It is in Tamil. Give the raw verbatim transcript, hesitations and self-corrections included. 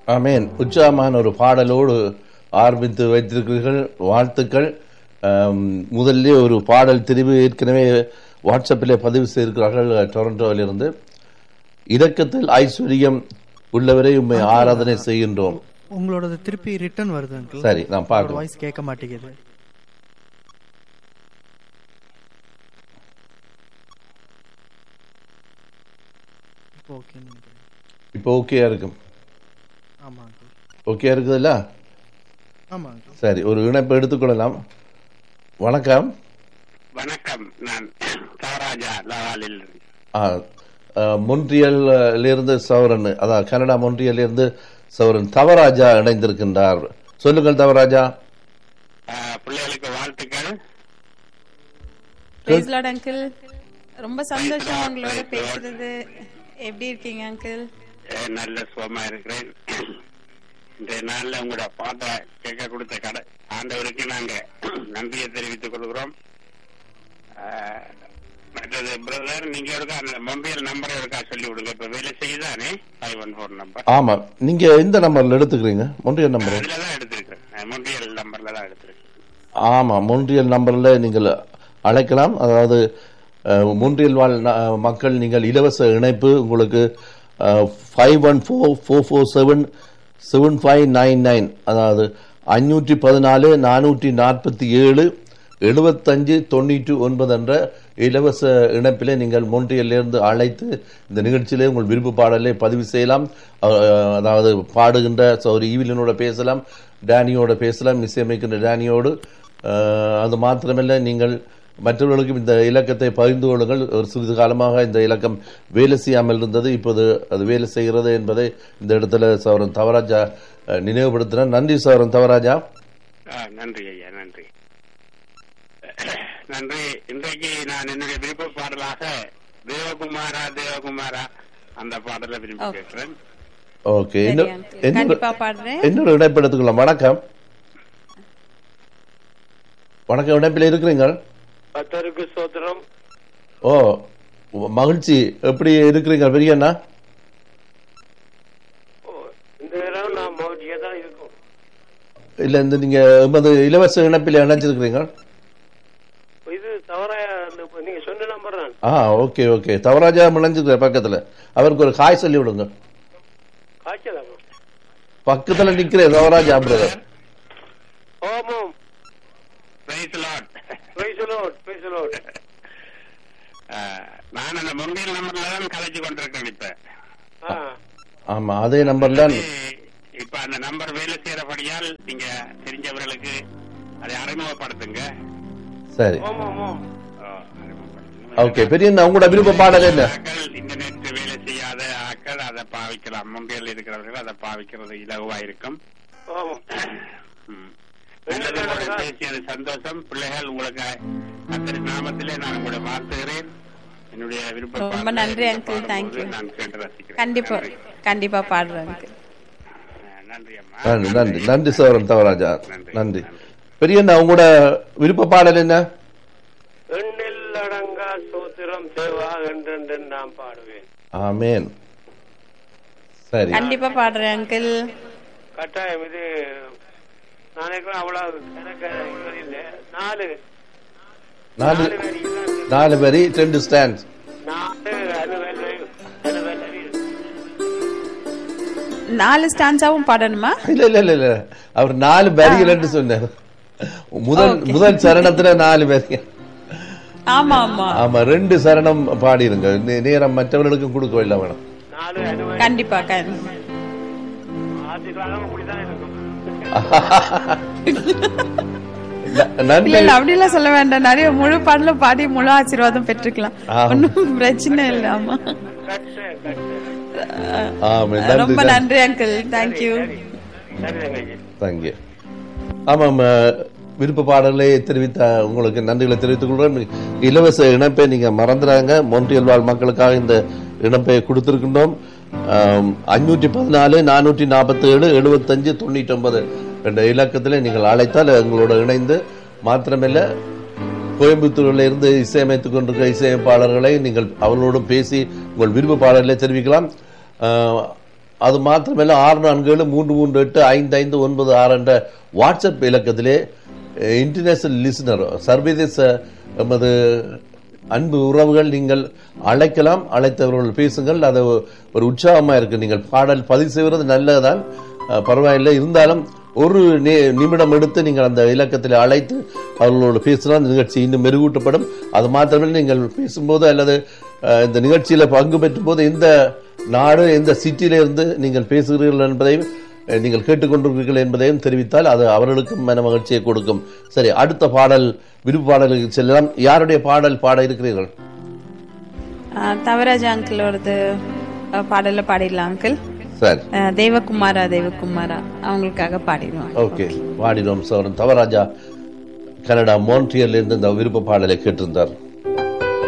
ஆமேன். உற்சாகமான ஒரு பாடலோடு ஆரம்பித்து வைத்திருக்கிறீர்கள், வாழ்த்துக்கள். முதல்ல ஒரு பாடல் தெரிவு ஏற்கனவே வாட்ஸ்அப்பிலே பதிவு செய்திருக்கிறார்கள் டொரண்டோவிலிருந்து. இரக்கத்தில் ஐஸ்வர்யம் உள்ளவரை உண்மை ஆராதனை செய்கின்றோம். உங்களோட திருப்பி ரிட்டர்ன் வருது அங்கிள். சரி, நான் பார்க்கிறேன். வாய்ஸ் கேட்க மாட்டேங்குது. இப்போ ஓகே இருக்கும். ஆமா அங்கிள். ஓகே இருக்குதுல்ல? ஆமா அங்கிள். சரி, ஒரு இணைப்பு எடுத்துக்கொள்ளலாம். வணக்கம். வணக்கம், நான் தவராஜா லவாலில். மொன்றியல்ல இருந்து சௌரன், அதான் கனடா மொன்றியல்ல இருந்து சௌரன் தவராஜா இணைந்திருக்கின்றார். சொல்லுங்கள் தவராஜா. பிள்ளைகளுக்கு வாழ்த்துக்கள். Price Lord uncle. ரொம்ப சந்தோஷம் உங்களோட பேசுறது. எப்படி இருக்கீங்க அங்கிள்? நல்ல சுகமா இருக்கிறேன். இன்றைய நாள்ல உங்களோட பாட்டை கேட்க கொடுத்த கடை ஆண்டவருக்கு நாங்க நன்றியை தெரிவித்துக் கொள்கிறோம். மற்றது பிரதர், நீங்க இருக்கா மொபைல் நம்பரை இருக்கா சொல்லி விடுங்க. இப்ப வேலை செய்யுதானே ஃபைவ் ஒன் ஃபோர் நம்பர்? ஆமா, நீங்க எந்த நம்பர்ல எடுத்துக்கிறீங்க? மொன்றியல் நம்பர் அதுலதான் எடுத்திருக்கேன். மொன்றியல் நம்பர்ல தான் எடுத்திருக்கேன். ஆமா, மொன்றியல் நம்பர்ல நீங்கள் அழைக்கலாம். அதாவது மொன்றியல் வாழ் மக்கள், நீங்கள் இலவச இணைப்பு உங்களுக்கு five one four four four seven seven five nine nine அதாவது அஞ்சூற்றி பதினாலு நானூற்றி நாற்பத்தி ஏழு எழுபத்தஞ்சு தொண்ணூற்றி ஒன்பது என்ற இலவச இணைப்பிலே நீங்கள் மொன்றியலிருந்து அழைத்து இந்த நிகழ்ச்சியிலே உங்கள் விருப்ப பாடலை பதிவு செய்யலாம். அதாவது பாடுகின்ற சௌரி ஈவிலனோட பேசலாம், டேனியோட பேசலாம், இசையமைக்கின்ற டேனியோடு. அது மாத்திரமல்ல, நீங்கள் மற்றவர்களுக்கும் இந்த இலக்கத்தை பகிர்ந்து கொள்ளுங்கள். ஒரு சிறிது காலமாக இந்த இலக்கம் வேலை செய்யாமல் இருந்தது, இப்போது அது வேலை செய்கிறது என்பதை இந்த இடத்துல சௌரன் தவராஜா நினைவுபடுத்தினார். நன்றி சௌரன் தவராஜா. நன்றி ஐயா, நன்றி நன்றி. இன்றைக்கு நான் என்னுடைய விருப்ப பாடலாக தேவகுமாரா தேவகுமாரா அந்த பாடலை விரும்பி கேட்கிறேன். ஓகே, என்னோட இணைப்பு எடுத்துக்கலாம். வணக்கம். வணக்கம், இணைப்பில் இருக்கிறீங்க? கர்த்தருக்கு ஸ்தோத்திரம். ஓ, மகிழ்ச்சி. எப்படி இருக்கிறீங்க பெரியண்ணா? இந்த நேரம் நான் மகிழ்ச்சியா தான் இருக்கும். இல்ல, இந்த நீங்க இலவச இணைப்பில் இணைச்சிருக்கிறீங்க? இது தவறா நீங்க சொன்ன நம்பர் தான். ஆ, ஓகே ஓகே. தவராஜா இணைஞ்சிருக்கிற பக்கத்துல அவருக்கு ஒரு காய் சொல்லி விடுங்க. காய்ச்சலா? பக்கத்துல நிக்கிற தவராஜா பிரதர். ஆமாம். Price Lord. Price Lord. Price Lord. நான் அந்த மொபைல் நம்பர்ல தான் கலைச்சு கொண்டிருக்கேன் இப்ப. ஆமா, அதே நம்பர்ல. இப்ப அந்த நம்பர் வேலை செய்யறபடியால் நீங்க தெரிஞ்சவர்களுக்கு அதை அறிமுகப்படுத்துங்க. சரி, ஆமாம். ஓகே. பெரிய உங்களோட விருப்ப பாடல் என்ன? இன்டர்நெட் வேலை செய்யாத ஆக்கள் அதை பாவிக்கலாம். மொபைல் இருக்கிறவர்கள் அதை பாவிக்கிறது இலகுவா இருக்கும். பேசியது சந்தோஷம். பிள்ளைகள் உங்களுக்கு கர்த்தர் நாமத்திலே நான் உங்களை வாழ்த்துகிறேன். என்னுடைய விருப்பம். ரொம்ப நன்றி அங்கிள். தேங்க்யூ. நான் கேட்டு ரசிக்கிறேன். கண்டிப்பா கண்டிப்பா பாடுறேன் அங்கிள். நன்றி அம்மா. நன்றி நன்றி நன்றி சௌரன் தவராஜா. நன்றி. பெரியண்ணா, உங்களோட விருப்ப பாடல் என்ன? எண்ணில் அடங்கா ஸ்தோத்திரம் தேவா என்றென்று நான் பாடுவேன். ஆமென். சரி, கண்டிப்பா பாடுறேன் அங்கிள். கட்டாயம். இது நாளைக்கு அவ்வளவு எனக்கு இல்லை. நாலு நாலு நாலு வரி ரெண்டு ஸ்டாண்ட். நாலு ஸ்டான்ஸாவும் பாடணுமா? இல்ல இல்ல இல்ல இல்ல, அவர் நாலு வரிகள் என்று சொன்னார். முதல் முதல் சரணத்துல நாலு வரிகள். ஆமா ஆமா ஆமா, ரெண்டு சரணம் பாடிருங்க. நேரம் மற்றவர்களுக்கும் கொடுக்கவில்லை வேணும். கண்டிப்பா. அப்படிலாம் சொல்ல வேண்டாம். நிறைய முழு பாடலும் பாடி முழு ஆசீர்வாதம் பெற்றுக்கலாம். ஒன்னும் பிரச்சனை இல்ல. ஆமா, ரொம்ப நன்றி அங்கிள். தேங்க்யூ. தேங்க்யூ. ஆமாம், விருப்ப பாடலை தெரிவித்த உங்களுக்கு நன்றிகளை தெரிவித்துக் கொள்கிறோம். இலவச இணைப்பை நீங்க மறந்துறாங்க. மொன்றியல் வாழ் மக்களுக்காக இந்த இணைப்பை கொடுத்திருக்கின்றோம். அஞ்சூற்றி பதினாலு நானூற்றி நாற்பத்தி ஏழு எழுபத்தஞ்சு தொண்ணூற்றி ஒன்பது என்ற இலக்கத்தில் நீங்கள் அழைத்தால் எங்களோட இணைந்து, மாத்திரமில்ல கோயம்புத்தூரில் இருந்து இசையமைத்துக் கொண்டிருக்கிற இசையமைப்பாளர்களை நீங்கள் அவர்களோடு பேசி உங்கள் விருப்ப பாடலை தெரிவிக்கலாம். அது மாத்திரமல்ல ஆறு நான்கு ஏழு மூன்று மூன்று எட்டு ஐந்து ஐந்து ஒன்பது ஆறு என்ற வாட்ஸ்அப் இலக்கத்திலே இன்டர்நேஷனல் லிசனர் சர்வதேச எமது அன்பு உறவுகள் நீங்கள் அழைக்கலாம். அழைத்தவர்கள் பேசுங்கள். அது ஒரு உற்சாகமா இருக்கு. நீங்கள் பாடல் பதிவு செய்வது நல்லதுதான், பரவாயில்லை. இருந்தாலும் ஒரு நிமிடம் எடுத்து நீங்கள் அந்த இலக்கத்தில் அழைத்து அவர்களோடு பேசினால் இந்த நிகழ்ச்சி இன்னும் மெருகூட்டப்படும். அது மாத்திரமே நீங்கள் பேசும்போது அல்லது இந்த நிகழ்ச்சியில பங்கு பெற்றும் போது எந்த நாடு எந்த சிட்டியில இருந்து நீங்கள் பேசுகிறீர்கள் என்பதையும் நீங்கள் கேட்டுக்கொண்டிருக்கிறீர்கள் என்பதையும் தெரிவித்தால் அது அவர்களுக்கும் மன மகிழ்ச்சியை கொடுக்கும். சரி, அடுத்த பாடல் விருப்பு பாடலுக்கு செல்லலாம். யாருடைய பாடல் பாட இருக்கிறீர்கள்? தவராஜ் அங்கிளோடது பாடல பாடிடலாம் அங்கிள். சரி, தேவகுமாரா தேவகுமாரா அவங்களுக்காக பாடிடுவோம். ஓகே, பாடிடுவோம். சோரன் தவராஜா கனடா மோன்ட்ரியல்ல இருந்து இந்த விருப்ப பாடலை கேட்டிருந்தார்.